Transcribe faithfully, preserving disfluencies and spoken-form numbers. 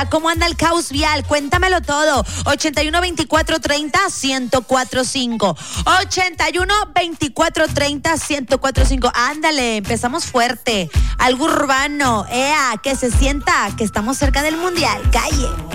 ¿Cómo anda el caos vial? Cuéntamelo todo. ochenta y uno, veinticuatro, treinta, ciento cuatro cinco. ochenta y uno, veinticuatro, treinta, ciento cuatro cinco. Ándale, empezamos fuerte. Algo urbano. Ea, que se sienta que estamos cerca del mundial. Calle.